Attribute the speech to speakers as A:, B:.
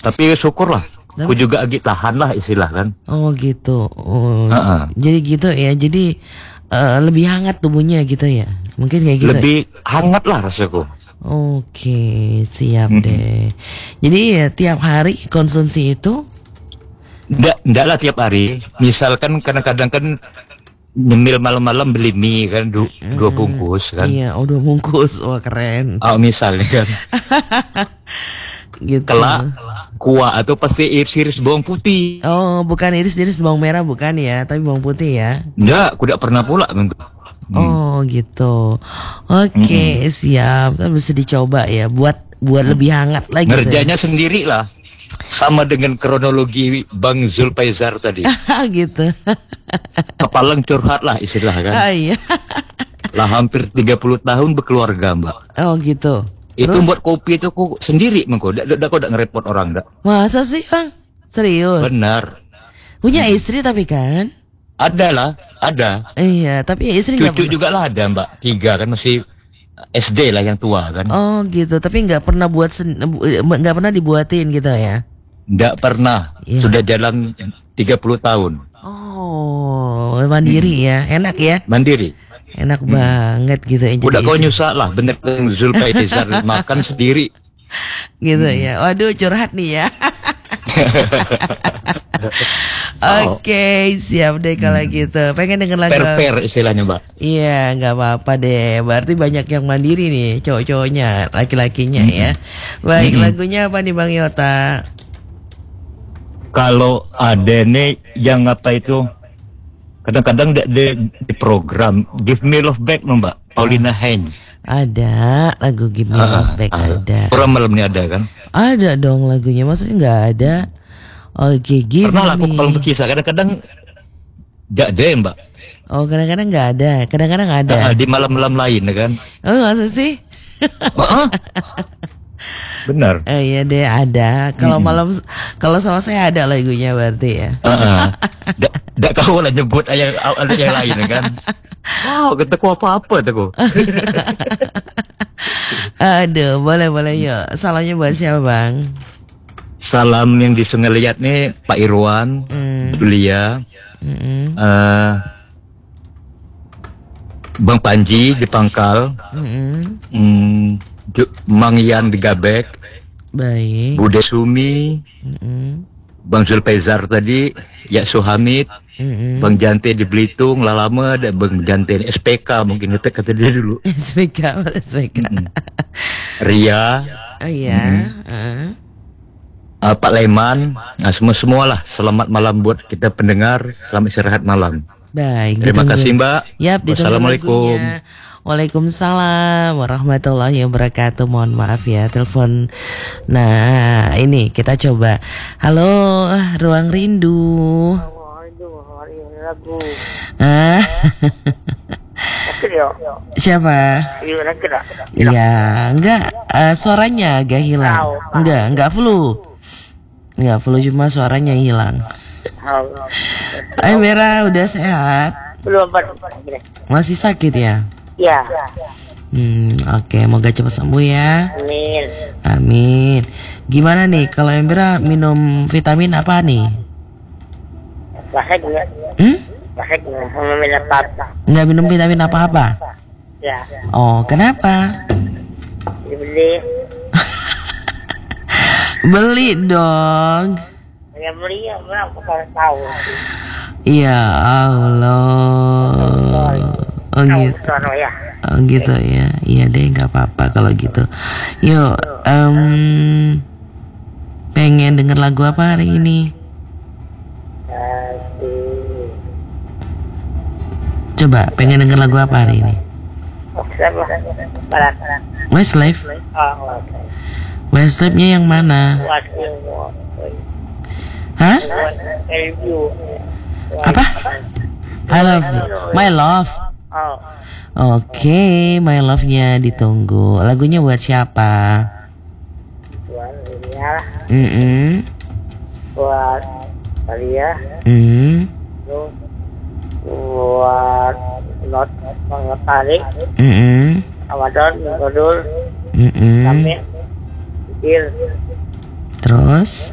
A: Tapi syukurlah, aku
B: Tapi,
A: juga agak tahan lah istilah kan.
B: oh gitu. Oh,
A: Heeh.
B: jadi gitu ya. Jadi lebih hangat tubuhnya gitu ya. Mungkin kayak gitu.
A: Lebih hangat lah rasaku.
B: Oke, siap
A: Mm-mm.
B: deh. Jadi ya tiap hari konsumsi itu.
A: Nggak lah tiap hari. Misalkan kadang-kadang kan nyemil malam-malam beli mie kan, dua bungkus kan.
B: Iya, udah bungkus. Wah, keren.
A: Oh, misalnya kan.
B: Gitu.
A: Kelak kuah atau pasti iris-iris bawang putih.
B: Oh, bukan iris-iris bawang merah bukan ya, tapi bawang putih ya.
A: Enggak, aku tidak pernah pula.
B: Oh, gitu. Oke, siap. Kan bisa dicoba ya buat lebih hangat lagi tuh.
A: Ngerjanya sendiri lah. Sama dengan kronologi Bang Zulpaizar tadi.
B: Gitu.
A: Kepalang curhat lah istilah kan.
B: Ah, iya.
A: Lah hampir 30 tahun berkeluarga mbak.
B: Oh, gitu.
A: Itu
B: Terus?
A: buat kopi itu aku sendiri mengko. Kok udah ngerepot orang dak.
B: Masa sih, Bang? Serius?
A: Benar.
B: Punya istri tapi kan?
A: Ada lah, ada.
B: Iya, tapi istri nggak
A: Cucu
B: pernah.
A: juga lah ada mbak. 3 kan masih SD lah yang tua kan.
B: Oh, gitu. Tapi nggak pernah nggak pernah dibuatin gitu ya?
A: Nggak pernah.
B: Iya.
A: Sudah jalan 30 tahun.
B: Oh, mandiri ya, enak ya,
A: Mandiri.
B: enak banget gitu ya.
A: Udah
B: Jadi
A: kau nyusah lah. Bener Zulpaizar makan sendiri.
B: gitu ya. Waduh, curhat nih ya. Oke, siap deh kalau gitu. Pengen denger lagu?
A: Per istilahnya mbak.
B: Iya, nggak apa-apa deh. Berarti banyak yang mandiri nih, cowok-cowoknya, laki-lakinya ya. Baik, lagunya apa nih Bang Yota?
A: Kalau ada nih yang apa itu kadang-kadang di program Give Me Love Back no, mbak Paulina Heinz.
B: Ada lagu Give Me Love Back ada.
A: Program malam ini ada kan?
B: Ada dong lagunya, maksudnya nggak ada? Oke, Give
A: Pernah lah aku
B: Me.
A: kalau berkisah kadang-kadang nggak ada ya, mbak.
B: Oh, kadang-kadang nggak ada, kadang-kadang ada.
A: Di malam-malam lain ya kan?
B: Oh, masa sih?
A: Benar.
B: Iya deh ada. Kalau malam, kalau sama saya ada lagunya berarti ya.
A: Nggak kau lah nyebut yang lain ya kan? Wow, kataku apa-apa taku.
B: Aduh, boleh yuk. Salamnya buat siapa Bang?
A: Salam yang di Sungai Liat nih Pak Irwan, Julia, Bang Panji di Pangkal, Mang Yan di Gabek,
B: Baik.
A: Bude Sumi, Bang Zulpaizar tadi, Ya Suhamid, Bang Jante di Belitung, lama ada Bang Jante di SPK mungkin kata dia dulu,
B: SPK.
A: Ria,
B: Oh iya.
A: Pak Leman, nah semua lah. Selamat malam buat kita pendengar, selamat istirahat malam.
B: Baik.
A: Terima
B: ditunggu.
A: kasih Mbak.
B: Yap, ditunggu
A: Wassalamualaikum.
B: lagunya. Waalaikumsalam warahmatullahi wabarakatuh. Mohon maaf ya telepon. Nah, ini kita coba. Halo, Ruang Rindu.
C: Lagu.
B: Ah,
C: Yo.
B: siapa?
C: Iya, kira.
B: Iya, enggak. Suaranya agak hilang. Enggak flu. Enggak flu, cuma suaranya hilang. Mera udah sehat?
C: Belum Pak.
B: Masih sakit ya?
C: Ya.
B: Oke, moga cepat sembuh ya.
C: Amin.
B: Amin. Gimana nih kalau Embera minum vitamin apa nih?
C: Bahasa juga. Bahasa juga sama minum apa?
B: Nggak minum vitamin apa-apa?
C: Ya.
B: Oh, kenapa?
C: Dibeli.
B: Beli dong.
C: Ya beli ya berapa kalau tahu.
B: Ya Allah. Oh gitu.
C: Sono ya.
B: Oh gitu ya. Iya deh, nggak apa-apa kalau gitu. Yuk, pengen denger lagu apa hari ini? Coba, pengen denger lagu apa hari ini?
C: Barat.
B: Westlife? Westlife-nya yang mana? Hah? Apa? I love you. My love. Oke, my love-nya ditunggu. Lagunya buat siapa?
C: Buat Alia. Buat Not Mengetarik. Ramadan, Godul. Sampai.
B: Terus?